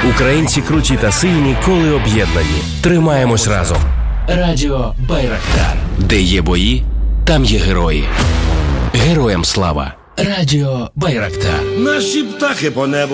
Українці круті та сильні, коли об'єднані. Тримаємось разом. Радіо Байрактар. Де є бої, там є герої. Героям слава. Радіо Байрактар. Наші птахи по небу